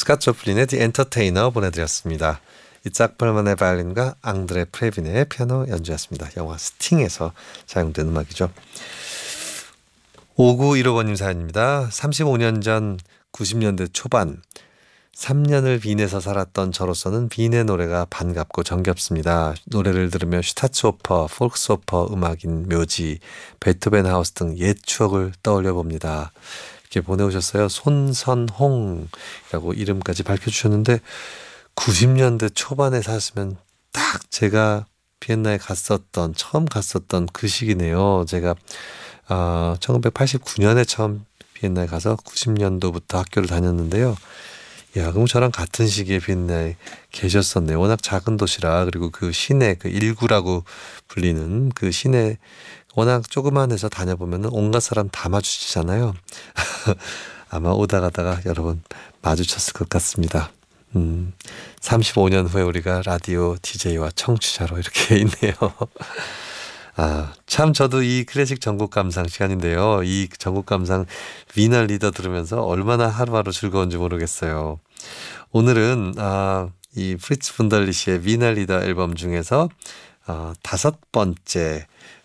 스캇 조플린의 The Entertainer 보내드렸습니다. 이짝 벌만의 바이올린과 앙드레 프레빈의 피아노 연주였습니다. 영화 스팅에서 사용된 음악이죠. 5915번님 사연입니다. 35년 전 90년대 초반 3년을 빈에서 살았던 저로서는 빈의 노래가 반갑고 정겹습니다. 노래를 들으며 슈타츠오퍼, 폴크스오퍼 음악인 묘지, 베토벤 하우스 등 옛 추억을 떠올려 봅니다. 이렇게 보내오셨어요. 손선홍이라고 이름까지 밝혀주셨는데 90년대 초반에 사시면 딱 제가 비엔나에 처음 갔었던 그 시기네요. 제가 1989년에 처음 비엔나에 가서 90년도부터 학교를 다녔는데요. 야, 그럼 저랑 같은 시기에 비엔나에 계셨었네요. 워낙 작은 도시라, 그리고 그 시내, 그 일구라고 불리는 그 시내 워낙 조그만해서 다녀보면 온갖 사람 다 마주치잖아요. 아마 오다 가다가 여러 번 마주쳤을 것 같습니다. 35년 후에 우리가 라디오 DJ와 청취자로 이렇게 있네요. 참 저도 이 클래식 전국 감상 시간인데요. 이 전국 감상 위너 리더 들으면서 얼마나 하루하루 즐거운지 모르겠어요. 오늘은 이 프리츠 분달리시의 위너 리더 앨범 중에서 5번째